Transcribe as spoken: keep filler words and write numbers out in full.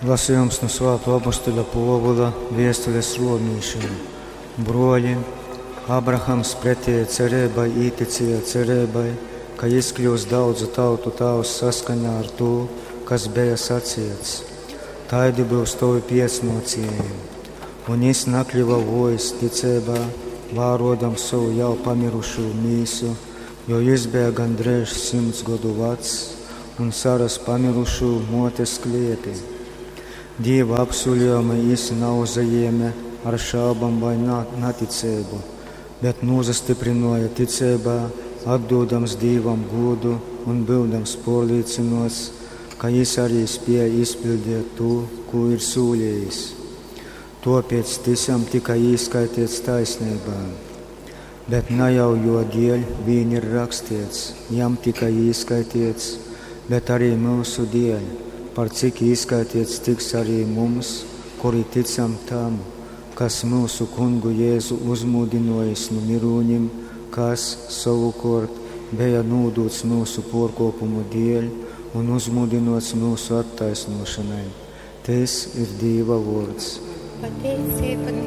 Lasījums no Svētā apostoļa Pāvila vēstules romīšiem. Broļi, Abrahams pretēji cerībai īticēja cerībai, ka izkļūs daudzu tautu tēvs saskaņā ar to, kas bija sacīts. Taidi būs tavi piesmocījumi, un viņš nakļuva vojis ticībā, vārodam savu jau pamirušu mīsu, jo viņš bija gandrīz simts gadu vecs un saras pamirušu motes klieti. Dieva apsolījumi viņš nav zaņēma ar šaubām vai neticību, bet nozastiprināja ticībā, atdodams Dievam godu un būdams pārliecināts, ka viņš arī spēja izpildīt to, ko ir solījis. Tāpēc tiešām tika ieskaitīts taisnībā, bet ne jau jo dēļ vien ir rakstīts, jam tika ieskaitīts, bet arī mūsu dēļ, par cik ieskaitīts tiks arī mums, kuri ticam tam, kas mūsu kungu Jēzu uzmūdinājis no mirūņiem, kas savukārt bija nūdūts mūsu pārkāpumu dēļ un uzmūdināts mūsu attaisnošanai. Tas ir Dieva vārds.